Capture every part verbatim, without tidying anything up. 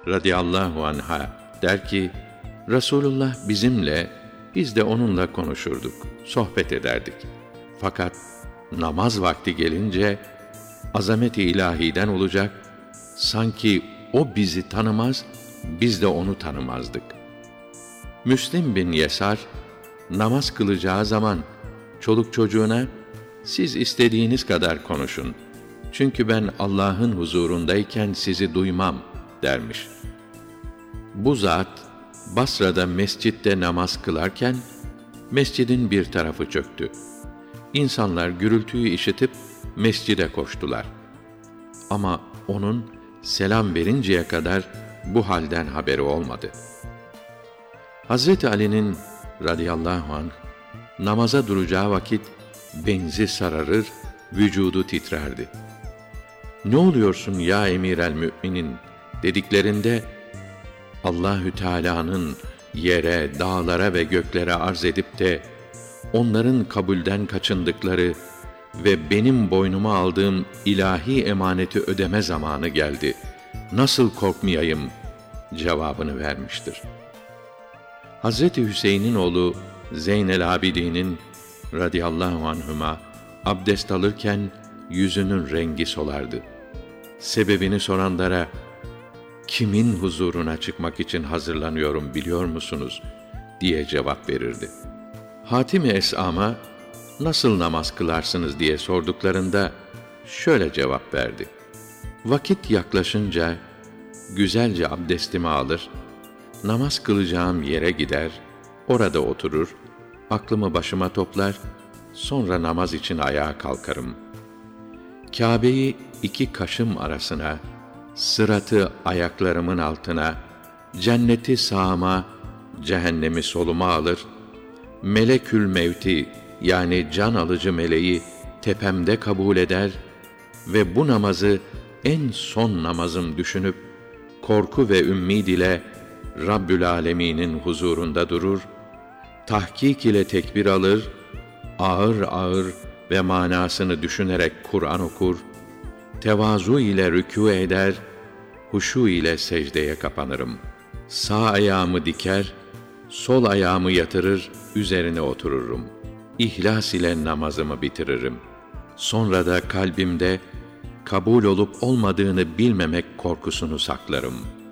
radıyallahu anha der ki, Resulullah bizimle, biz de onunla konuşurduk, sohbet ederdik. Fakat namaz vakti gelince, azamet-i ilahiden olacak, sanki o bizi tanımaz, biz de onu tanımazdık. Müslim bin Yesar, namaz kılacağı zaman, çoluk çocuğuna, siz istediğiniz kadar konuşun. Çünkü ben Allah'ın huzurundayken sizi duymam, dermiş. Bu zat, Basra'da mescitte namaz kılarken, mescidin bir tarafı çöktü. İnsanlar gürültüyü işitip, mescide koştular. Ama onun, selam verinceye kadar, bu halden haberi olmadı. Hazreti Ali'nin, radıyallahu anh, namaza duracağı vakit, benzi sararır, vücudu titrerdi. Ne oluyorsun ya emîrel müminin dediklerinde, Allahü Teala'nın yere, dağlara ve göklere arz edip de onların kabulden kaçındıkları ve benim boynuma aldığım ilahi emaneti ödeme zamanı geldi. Nasıl korkmayayım cevabını vermiştir. Hazreti Hüseyin'in oğlu Zeynel Abidin'in radıyallahu anhuma abdest alırken yüzünün rengi solardı. Sebebini soranlara, kimin huzuruna çıkmak için hazırlanıyorum biliyor musunuz, diye cevap verirdi. Hatim-i Es'am'a, nasıl namaz kılarsınız diye sorduklarında, şöyle cevap verdi. Vakit yaklaşınca, güzelce abdestimi alır, namaz kılacağım yere gider, orada oturur, aklımı başıma toplar, sonra namaz için ayağa kalkarım. Kâbe'yi iki kaşım arasına, sıratı ayaklarımın altına, cenneti sağıma, cehennemi soluma alır, melekül mevti yani can alıcı meleği tepemde kabul eder ve bu namazı en son namazım düşünüp, korku ve ümmid ile Rabbül Âlemîn'in huzurunda durur, tahkik ile tekbir alır, ağır ağır ve manasını düşünerek Kur'an okur, tevazu ile rükû eder, huşu ile secdeye kapanırım. Sağ ayağımı diker, sol ayağımı yatırır, üzerine otururum. İhlas ile namazımı bitiririm. Sonra da kalbimde kabul olup olmadığını bilmemek korkusunu saklarım.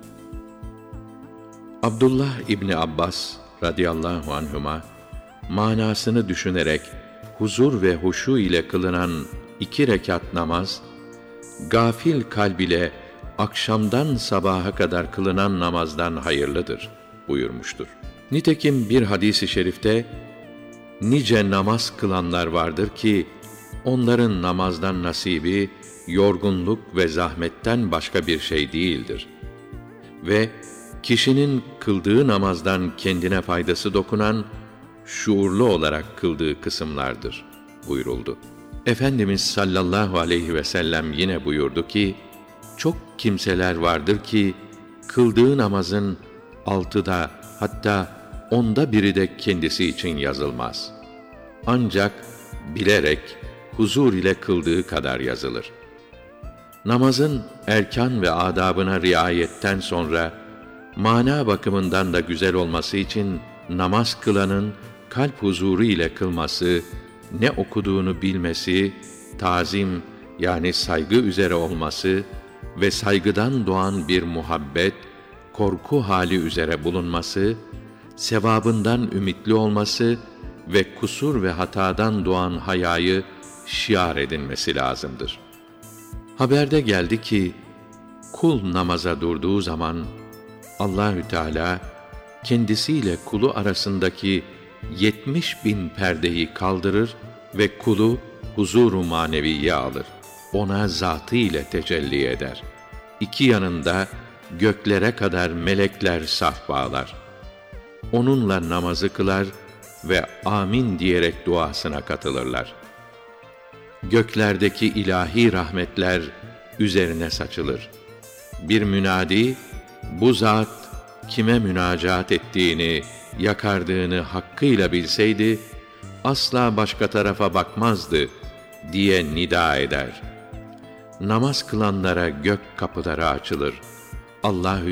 Abdullah İbni Abbas radıyallahu anhuma manasını düşünerek huzur ve huşu ile kılınan iki rekat namaz, gafil kalb ile akşamdan sabaha kadar kılınan namazdan hayırlıdır buyurmuştur. Nitekim bir hadis-i şerifte, nice namaz kılanlar vardır ki, onların namazdan nasibi, yorgunluk ve zahmetten başka bir şey değildir. Ve kişinin kıldığı namazdan kendine faydası dokunan, şuurlu olarak kıldığı kısımlardır buyuruldu. Efendimiz sallallahu aleyhi ve sellem yine buyurdu ki, çok kimseler vardır ki, kıldığı namazın altıda, hatta onda biri de kendisi için yazılmaz. Ancak bilerek, huzur ile kıldığı kadar yazılır. Namazın erkan ve adabına riayetten sonra, mana bakımından da güzel olması için, namaz kılanın kalp huzuru ile kılması, ne okuduğunu bilmesi, tazim yani saygı üzere olması ve saygıdan doğan bir muhabbet, korku hali üzere bulunması, sevabından ümitli olması ve kusur ve hatadan doğan hayayı şiar edinmesi lazımdır. Haberde geldi ki, kul namaza durduğu zaman, Allahü Teala kendisiyle kulu arasındaki yetmiş bin perdeyi kaldırır ve kulu huzur-u maneviye alır. Ona zatı ile tecelli eder. İki yanında göklere kadar melekler saf bağlar. Onunla namazı kılar ve amin diyerek duasına katılırlar. Göklerdeki ilahi rahmetler üzerine saçılır. Bir münadi, bu zat kime münacaat ettiğini, yakardığını hakkıyla bilseydi, asla başka tarafa bakmazdı diye nida eder. Namaz kılanlara gök kapıları açılır. Allahü